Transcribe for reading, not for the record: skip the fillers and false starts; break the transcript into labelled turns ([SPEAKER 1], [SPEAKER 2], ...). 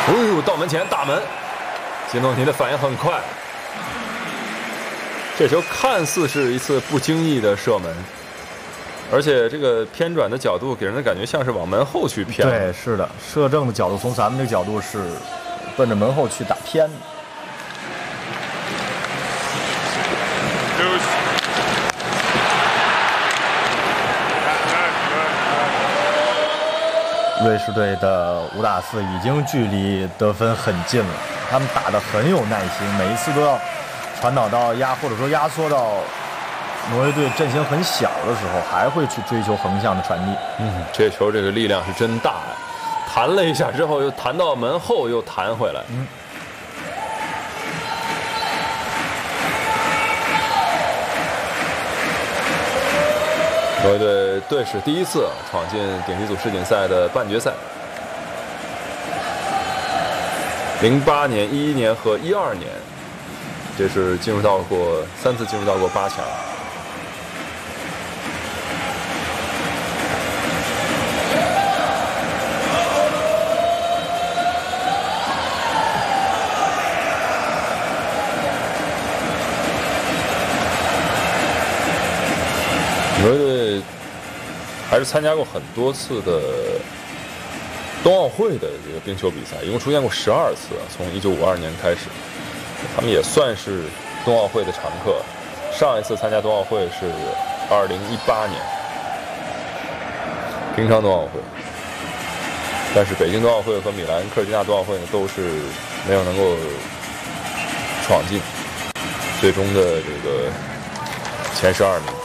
[SPEAKER 1] 哎呦，到门前大门，吉诺尼的反应很快。这球看似是一次不经意的射门，而且这个偏转的角度给人的感觉像是往门后去偏。
[SPEAKER 2] 对，是的，射正的角度从咱们这个角度是奔着门后去打偏的。瑞士队的5打4已经距离得分很近了，他们打得很有耐心，每一次都要传导到或者说压缩到挪威队阵型很小的时候，还会去追求横向的传递。
[SPEAKER 1] 这球这个力量是真大呀！弹了一下之后，又弹到门后，又弹回来。挪威队队史第一次闯进顶级组世锦赛的半决赛。08年、11年和12年，这是3次进入到过8强。挪威队还是参加过很多次的冬奥会的这个冰球比赛，一共出现过12次，从1952年开始，他们也算是冬奥会的常客。上一次参加冬奥会是2018年平昌冬奥会，但是北京冬奥会和米兰科尔蒂纳冬奥会呢都是没有能够闯进最终的这个前12名。